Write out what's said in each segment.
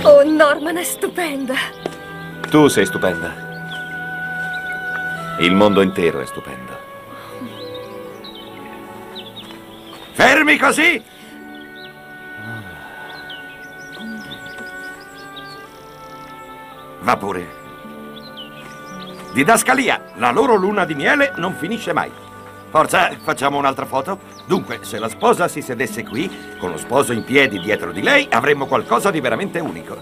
Oh, Norman è stupenda. Tu sei stupenda. Il mondo intero è stupendo. Fermi così! Va pure. Didascalia, la loro luna di miele non finisce mai. Forza, facciamo un'altra foto? Dunque, se la sposa si sedesse qui, con lo sposo in piedi dietro di lei, avremmo qualcosa di veramente unico.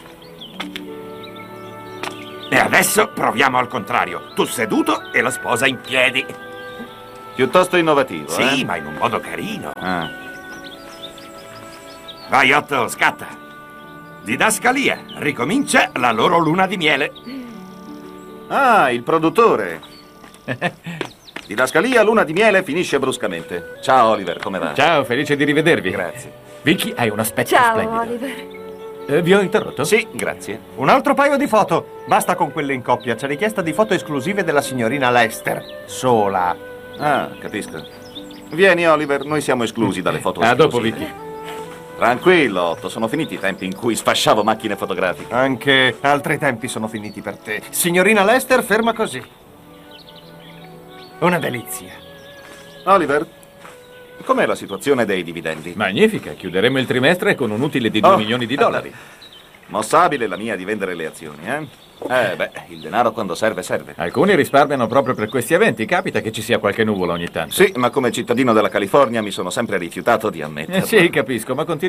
E adesso proviamo al contrario. Tu seduto e la sposa in piedi. Piuttosto innovativo, Sì, ma in un modo carino. Ah. Vai, Otto, scatta. Didascalia, ricomincia la loro luna di miele. Ah, il produttore. Didascalia, luna di miele, finisce bruscamente. Ciao, Oliver, come va? Ciao, felice di rivedervi. Grazie. Vicky, hai un aspetto Ciao, splendido. Oliver. Vi ho interrotto? Sì, grazie. Un altro paio di foto. Basta con quelle in coppia. C'è richiesta di foto esclusive della signorina Lester. Sola. Ah, capisco. Vieni, Oliver, noi siamo esclusi dalle foto A dopo, esclusive. Vicky. Tranquillo, Otto, sono finiti i tempi in cui sfasciavo macchine fotografiche. Anche altri tempi sono finiti per te. Signorina Lester, ferma così. Una delizia. Oliver, com'è la situazione dei dividendi? Magnifica, chiuderemo il trimestre con un utile di 2 Oh, milioni di dollari. Mossa abile la mia di vendere le azioni, eh? Beh, il denaro quando serve, serve. Alcuni risparmiano proprio per questi eventi. Capita che ci sia qualche nuvola ogni tanto. Sì, ma come cittadino della California mi sono sempre rifiutato di ammetterlo. Sì, capisco, ma continua.